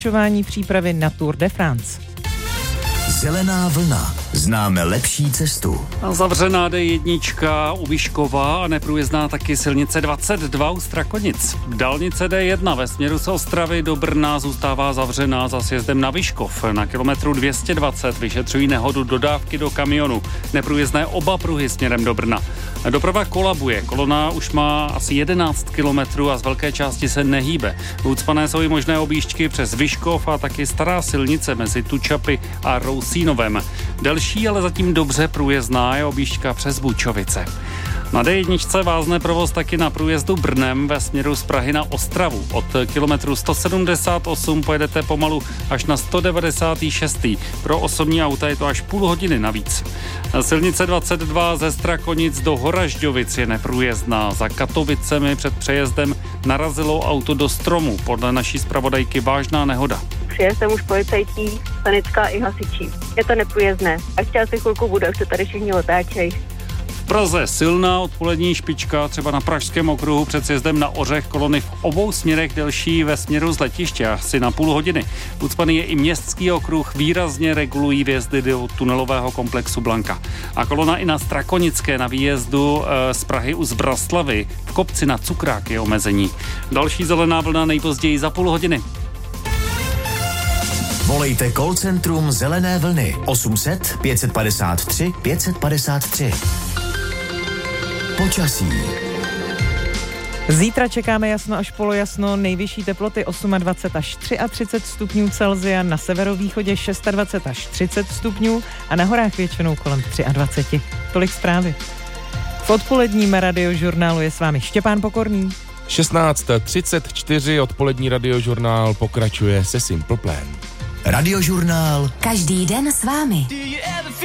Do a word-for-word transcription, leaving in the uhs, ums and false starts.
pokračování přípravy na Tour de France. Zelená vlna. Známe lepší cestu. Zavřená D jedna u Vyškova a neprůjezdná taky silnice dvacet dva u Strakonic. Dálnice D jedna ve směru z Ostravy do Brna zůstává zavřená za sjezdem na Vyškov. Na kilometru dvě stě dvacet vyšetřují nehodu dodávky do kamionu. Neprůjezdné oba pruhy směrem do Brna. Doprava kolabuje. Kolona už má asi jedenáct kilometrů a z velké části se nehýbe. Ucpané jsou i možné objížďky přes Vyškov a taky stará silnice mezi Tučapy a Rousínovem. Delší, ale zatím dobře průjezdná je objížďka přes Bučovice. Na D jedna vázne provoz taky na průjezdu Brnem ve směru z Prahy na Ostravu. Od kilometru sto sedmdesát osm pojedete pomalu až na sto devadesát šest. Pro osobní auta je to až půl hodiny navíc. Silnice dvacet dva ze Strakonic do Horažďovic je neprůjezdná. Za Katovicemi před přejezdem narazilo auto do stromu. Podle naší zpravodajky vážná nehoda. Přijeli jsem už policajtí, sanická i hasičí. Je to neprůjezdné. A ještě asi chvilku bude, už se tady všichni otáčejí. V Praze silná odpolední špička, třeba na Pražském okruhu před sjezdem na Ořech, kolony v obou směrech delší ve směru z letiště asi na půl hodiny. Ucpaný je i městský okruh, výrazně regulují vjezdy do tunelového komplexu Blanka. A kolona i na Strakonické na výjezdu e, z Prahy u Zbraslavy, v kopci na Cukrák je omezení. Další zelená vlna nejpozději za půl hodiny. Volejte call centrum Zelené vlny osm set pět padesát tři pět padesát tři. Počasí. Zítra čekáme jasno až polojasno, nejvyšší teploty dvacet osm až třicet tři stupňů Celsia, na severovýchodě dvacet šest až třicet stupňů a na horách většinou kolem dvacet tři. Tolik zprávy. V odpoledním radiožurnálu je s vámi Štěpán Pokorný. šestnáct třicet čtyři odpolední radiožurnál pokračuje se Simple Plan. Radiožurnál každý den s vámi.